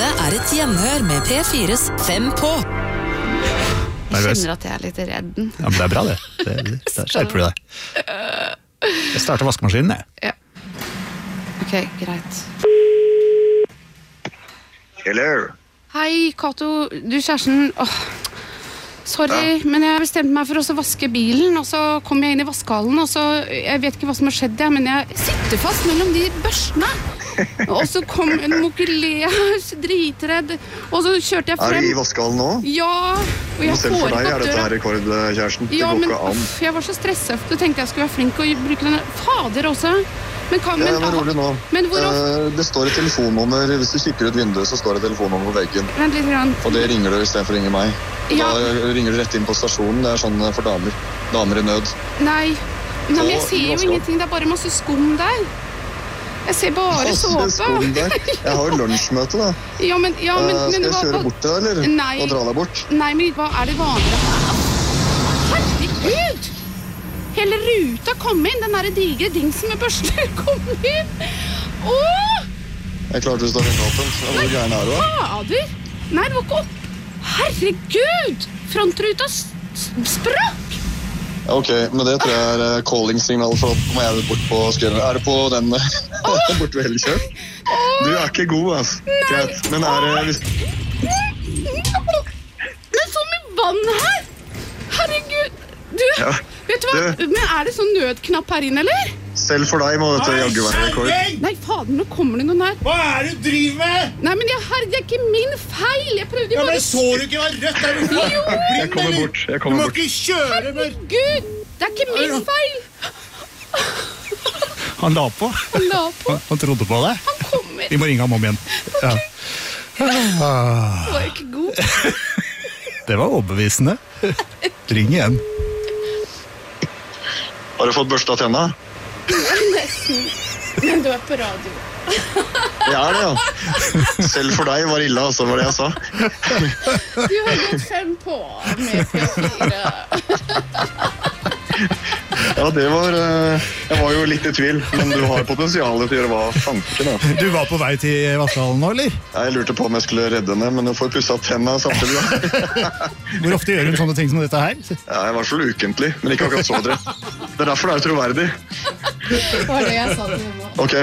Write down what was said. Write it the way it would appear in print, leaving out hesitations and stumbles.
Dette et gjenhør med P4s 5 på. Jeg kjenner at jeg litt redd. Ja, men det bra det. Det skjerper du deg. Jeg starter vaskemaskinen, jeg. Ja. Ok, greit. Hello. Hei, Kato. Du, kjæresten. Sorry, men jeg bestemte meg for å vaske bilen, og så kom jeg inn i vaskehallen, og så, jeg vet ikke hva som har skjedd, men jeg sitter fast mellom de børstene. Og så kom en mokulé, dritredd, og så kjørte jeg frem. Er du i vaskehallen nå? Ja, og jeg selv for får deg ikke dette døra. her rekordkjæresten. Ja, det går men ikke an. jeg var så stresset, så tenkte jeg skulle være flink og bruke den. Fader også. Men kan Ja, men rolig nå. Men hvor det står et telefonnummer, hvis du kikker ut vinduet, så står det et telefonnummer på veggen. Vent litt grann. Og det ringer du i stedet for å ringe meg. Ja. Da ringer du rett inn på stasjonen, det sånn for damer. Damer i nød. Nei, men jeg Så, ser jo vaskehallen. ingenting, det bare masse skum der. Jeg ser bare Masse såpe. skum der. Jeg har jo lunsjmøte da. Ja, men Skal jeg kjøre bort til deg, eller? Nei. Og dra deg bort? Nei, men hva det vanlige? Herregud! Hele ruta kom inn, den der digre dingsen med børster kom inn. Åh! Jeg klarte å stå vindåpent. Hvor gærne er du da? Fader! Nei, det var ikke opp. Herregud! Frontruta sprakk! Ok, men det tror jeg calling-signal, for nå må jeg bort på skjønner. Er det på den bort ved Hellekjøp? Du ikke god, ass. Greit, men hvis... Det så mye vann her! Herregud! Du, Ja. vet du hva? Men det sånn nødknapp her inne, eller? Selv for deg må dette jaggu være rekord. Nei, fader, nå kommer det noen her. Hva det du driver med? Nei, men det ikke min feil. Jeg prøvde jo Ja, bare... men så du ikke hva rødt er du blind, Jeg kommer bort, jeg Du kommer må bort. ikke kjøre med... Gud, det ikke min feil. Han la på. Han la på. Han trodde på det. Han kommer. Vi må ringe ham om igjen. Ja. Det var ikke god. Det var overbevisende. Ring igjen. Har du fått børsta tenna? Nesten. Men du på radio. Jeg det, ja. Selv for deg var ille, altså, var det jeg sa. Du har gått 5 på med P4. Ja, det var... jeg var jo litt i tvil, men du har potensialet til å gjøre hva fanken, da. Du var på vei til vaskehallen nå, eller? Jeg lurte på om jeg skulle redde henne, men jeg får pusset tenna samtidig. Hvor ofte gjør hun sånne ting som dette her? Ja, jeg var så ukentlig, men ikke akkurat så drept. Det derfor det troverdig. Det var det jeg sa til henne. Ok,